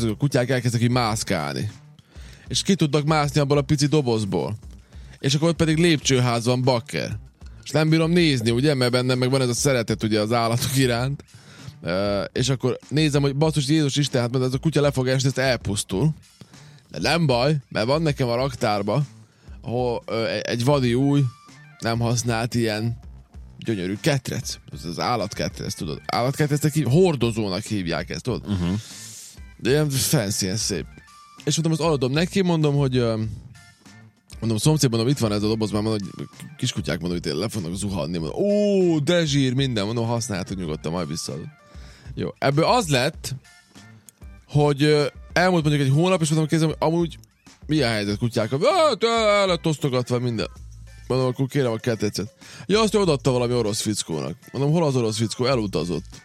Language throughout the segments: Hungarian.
a kutyák elkezdtek így mászkálni. És ki tudnak mászni abból a pici dobozból. És akkor ott pedig lépcsőház van, bakker. És nem bírom nézni, ugye, mert bennem meg van ez a szeretet ugye az állatok iránt. És akkor nézem, hogy basszus Jézus Isten, hát mert ez a kutya le fog esni, ezt elpusztul. De nem baj, mert van nekem a raktárba ahol egy vadi új, nem használt ilyen gyönyörű ketrec. Ez az állatketrec, tudod. Állatketrecnek hordozónak hívják ezt, tudod? De ilyen fancy, ilyen szép. És mondom, azt adom neki, mondom, hogy mondom, szomszéd, mondom, itt van ez a doboz, már mondom, hogy kiskutyák, mondom, hogy le fognak zuhanni, mondom, ó, de zsír, minden, mondom, használhatod nyugodtan, majd visszaadod. Jó, ebből az lett, hogy elmúlt mondjuk egy hónap, és mondom, kézem, hogy amúgy milyen helyzet kutyákkal? El lett osztogatva minden. Mondom, akkor kérem a ketrecet. Ja, azt odaadta valami orosz fickónak. Mondom, hol az orosz fickó? Elutazott.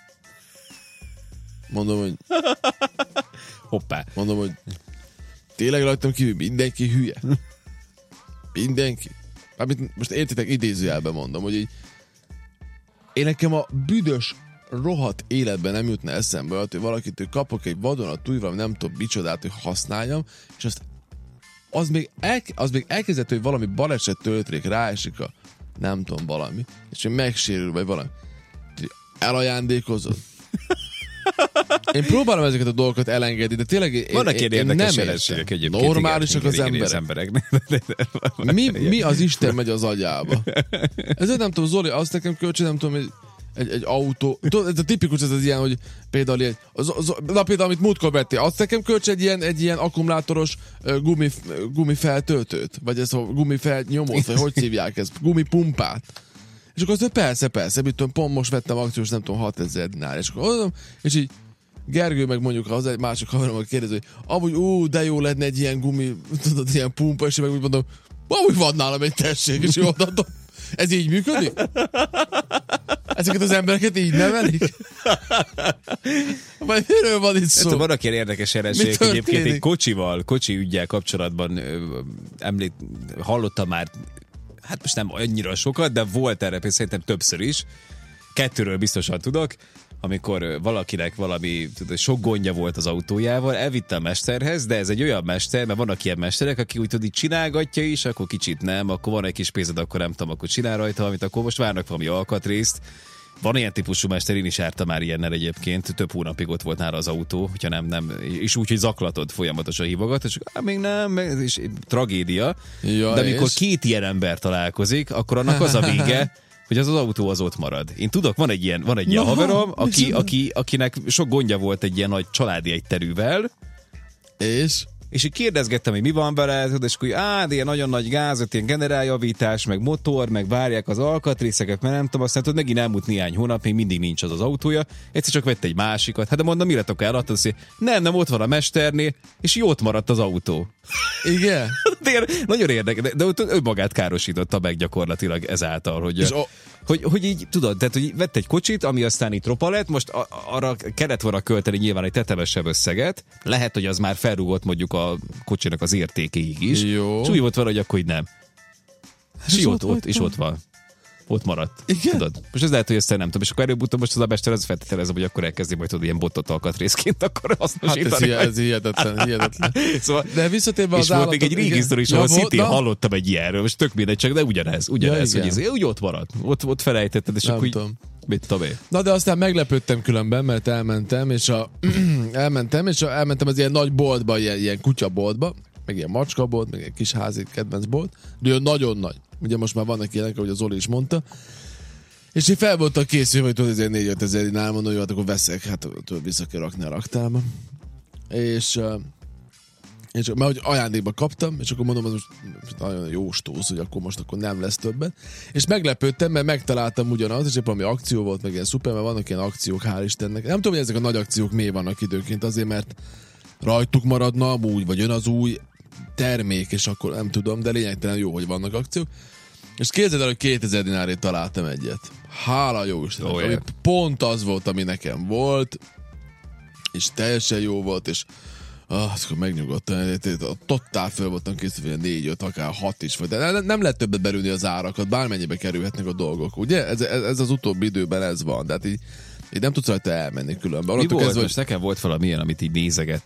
Mondom, hogy... Hoppá. Mondom, hogy tényleg rajtam kívül mindenki hülye. Mindenki. Most értitek, idézőjelben mondom, hogy így én nekem a büdös rohadt életben nem jutna eszembe, hogy valakitől kapok egy vadonatúj, valami nem tudom micsodát, hogy használjam, és azt az még elkezdett, hogy valami baleset töltrék ráesik a nem tudom valami, és hogy megsérül, vagy valami. Elajándékozod. Én próbálom ezeket a dolgokat elengedni, de tényleg vannak ilyen érdekes jelenségek egyébként. Normálisak az emberek. Mi az Isten megy az agyába? Ezért nem tudom, Zoli, azt nekem kölcsön, nem tudom, egy autó. Ez a tipikus, ez az ilyen, hogy például például, amit múltkor vettél, azt nekem kölcsön egy ilyen akkumulátoros gumifeltöltőt, vagy ez a gumifelnyomót, vagy hogy hívják ezt, gumipumpát. És akkor azt persze, mit tudom, pont most vettem akciós, nem tudom, 6000 dinár, és akkor odaadom, és így Gergő meg mondjuk az egy másik haverom kérdezi, hogy amúgy de jó lenne egy ilyen gumi, tudod, ilyen pumpa, és én meg úgy mondom, amúgy van nálam egy tessék, és jól adom. Ez így működik? Ezeket az embereket így nevelik? Vagy miről van itt szó? Vannak ilyen érdekes jelenségek egyébként, egy kocsi üggyel kapcsolatban hallottam már, hát most nem annyira sokat, de volt erre például szerintem többször is. 2-ről biztosan tudok, amikor valakinek valami sok gondja volt az autójával, elvitte a mesterhez, de ez egy olyan mester, mert vannak ilyen mesterek, aki úgy így csinálgatja is, akkor kicsit nem, akkor van egy kis pénzed, akkor nem tudom, akkor csinál rajta valamit, akkor most várnak valami alkatrészt. Van ilyen típusú mester, én is jártam már ilyennel egyébként, több hónapig ott volt nála az autó, hogyha nem, és úgy, hogy zaklatod, folyamatosan hívogat, és még nem, és tragédia. Ja, de amikor 2 ilyen ember találkozik, akkor annak az a vége, hogy az autó az ott marad. Én tudok, van egy ilyen haverom, akinek sok gondja volt egy ilyen nagy családi egyterűvel, és így kérdezgettem, hogy mi van vele, és akkor de ilyen nagyon nagy gáz, ilyen generáljavítás, meg motor, meg várják az alkatrészeket, mert nem tudom, aztán tudod, megint elmúlt néhány hónap, még mindig nincs az autója, egyszer csak vette egy másikat, hát de mondom, mire tudok eladni, azt mondja, nem, ott van a mesternél, és így ott maradt az autó. Igen? Nagyon érdekes, de ott önmagát károsította meg gyakorlatilag ezáltal, hogy így tudod, tehát hogy vett egy kocsit, ami aztán itt ropa lett, most arra kellett volna költeni nyilván egy tetemesebb összeget, lehet, hogy az már felrúgott mondjuk a kocsinak az értékéig is, jó. És úgy volt vele, hogy akkor így nem. És ott van. Ott maradt. Igen? Tudod? Most ez lehet, hogy ezt nem tudom. És akkor előbb-utóbb most az a mester az feltételezem, hogy akkor elkezdi majd tudod ilyen botot alkatrészként akkor hasznosítani. Hát ez hihetetlen. Szóval, de visszatérve az és volt még egy régi sztori is, ahol szintén hallottam egy ilyenről, most tök mindegy, csak de ugyanez, hogy ez úgy ott maradt. Ott felejtetted, és akkor úgy... Mit tudom én. Na de aztán meglepődtem különben, mert elmentem az ilyen nagy boltba, ilyen kutyaboltba, meg ilyen macskabolt, meg egy kis házi kedvencbolt, de olyan nagyon nagy. Ugye most már vannak ilyenek, ahogy az Zoli is mondta. És én fel voltak készülve, hogy tudod, ezért 4-5 ezer dinár, mondom, jó, hát akkor veszek, hát tudod, vissza kell rakni a raktárba. És mert hogy ajándékba kaptam, és akkor mondom, az most nagyon jó stósz, hogy akkor most nem lesz többet. És meglepődtem, mert megtaláltam ugyanaz, és épp valami akció volt, meg ilyen szuper, mert vannak ilyen akciók, hál' Istennek. Nem tudom, hogy ezek a nagy akciók miért vannak időnként, azért, mert rajtuk maradna amúgy, vagy jön az új termék, és akkor nem tudom, de lényegtelen jó, hogy vannak akciók. És képzeld el, hogy 2000 dinárért találtam egyet. Hála jó Istennek. Pont az volt, ami nekem volt, és teljesen jó volt, és akkor megnyugodtam, totál föl voltam készülve, 4-5, akár 6 is volt, de nem lehet többet belülni az árakat, bármennyibe kerülhetnek a dolgok, ugye? Ez az utóbbi időben ez van, de hát így nem tudsz rajta elmenni különben. Mi volt? Most nekem volt valamilyen, amit így nézegettem.